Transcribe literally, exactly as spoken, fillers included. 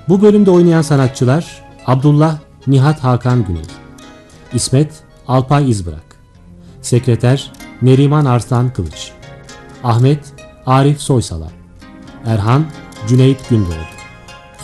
Bu bölümde oynayan sanatçılar Abdullah Nihat Hakan Güney, İsmet Alpay İzbırak, Sekreter Neriman Arslan Kılıç, Ahmet Arif Soysalan, Erhan Cüneyt Gündoğdu.